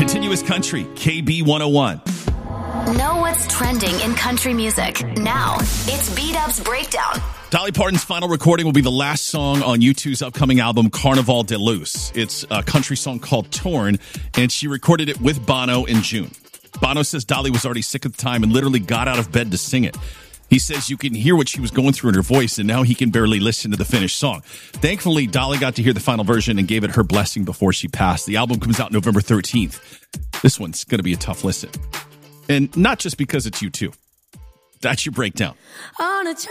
Continuous Country, KB 101. Know what's trending in country music. Now, it's B-Dub's Breakdown. Dolly Parton's final recording will be the last song on U2's upcoming album, Carnival de Luz. It's a country song called Torn, and she recorded it with Bono in June. Bono says Dolly was already sick at the time and literally got out of bed to sing it. He says you can hear what she was going through in her voice, and now he can barely listen to the finished song. Thankfully, Dolly got to hear the final version and gave it her blessing before she passed. The album comes out November 13th. This one's going to be a tough listen. And not just because it's U2. That's your breakdown. On a